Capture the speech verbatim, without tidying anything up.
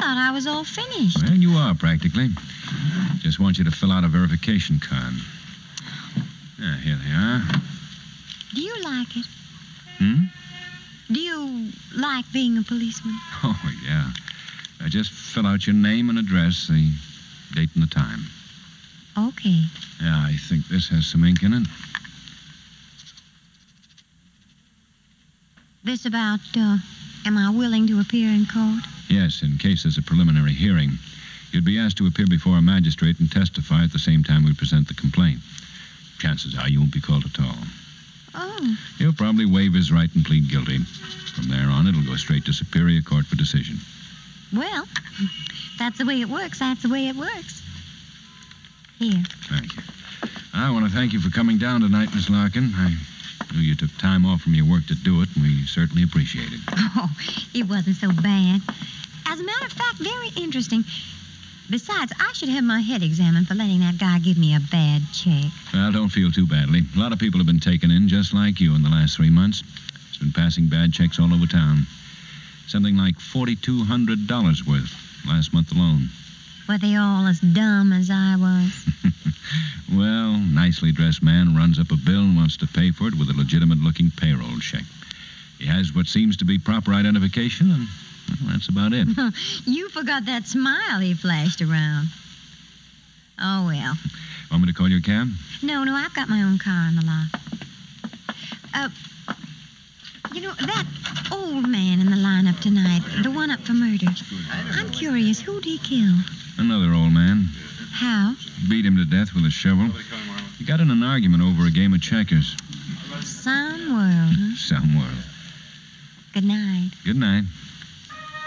thought I was all finished. Well, you are, practically. Just want you to fill out a verification card. Yeah, here they are. Do you like it? Hmm? Do you like being a policeman? Oh, yeah. Uh, just fill out your name and address, the date and the time. Okay. Yeah, I think this has some ink in it. This about, uh, am I willing to appear in court? Yes, in case there's a preliminary hearing. You'd be asked to appear before a magistrate and testify at the same time we present the complaint. Chances are you won't be called at all. Oh. He'll probably waive his right and plead guilty. From there on, it'll go straight to Superior Court for decision. Well, that's the way it works. That's the way it works. Here. Thank you. I want to thank you for coming down tonight, Miss Larkin. I knew you took time off from your work to do it, and we certainly appreciate it. Oh, it wasn't so bad. As a matter of fact, very interesting. Besides, I should have my head examined for letting that guy give me a bad check. Well, don't feel too badly. A lot of people have been taken in just like you in the last three months. It's been passing bad checks all over town. Something like forty-two hundred dollars worth last month alone. Were they all as dumb as I was? Well, nicely dressed man runs up a bill and wants to pay for it with a legitimate-looking payroll check. He has what seems to be proper identification, and well, that's about it. You forgot that smile he flashed around. Oh, well. Want me to call your cab? No, no, I've got my own car in the lot. Uh, you know, that old man in the lineup tonight, the one up for murder, I'm curious, who'd he kill? Another old man. How? Beat him to death with a shovel. He got in an argument over a game of checkers. Some world, huh? Some world. Good night. Good night.